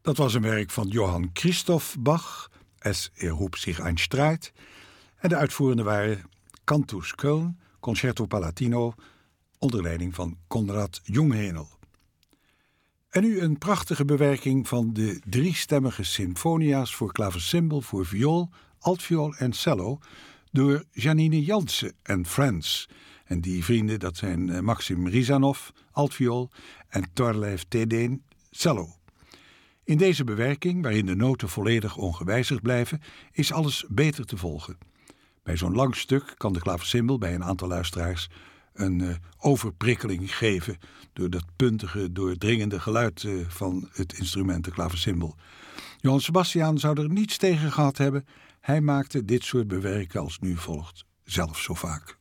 Dat was een werk van Johann Christoph Bach, Es erhob sich ein Streit. En de uitvoerenden waren Cantus Köln, Concerto Palatino, onder leiding van Konrad Junghänel. En nu een prachtige bewerking van de driestemmige symfonia's voor klavecimbal, voor viool, altviool en cello door Janine Jansen en Friends. En die vrienden, dat zijn Maxim Rizanov, altviool, en Thorleif Tedeen, cello. In deze bewerking, waarin de noten volledig ongewijzigd blijven, is alles beter te volgen. Bij zo'n lang stuk kan de klavecimbal bij een aantal luisteraars een overprikkeling geven door dat puntige, doordringende geluid van het instrument, de klavecimbal. Johann Sebastian zou er niets tegen gehad hebben. Hij maakte dit soort bewerken als nu volgt zelf zo vaak.